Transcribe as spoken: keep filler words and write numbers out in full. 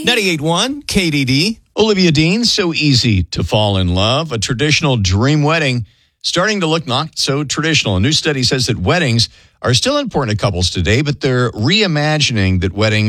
ninety-eight point one K D D. Olivia Dean, so easy to fall in love. A traditional dream wedding starting to look not so traditional. A new study says that weddings are still important to couples today, but they're reimagining that weddings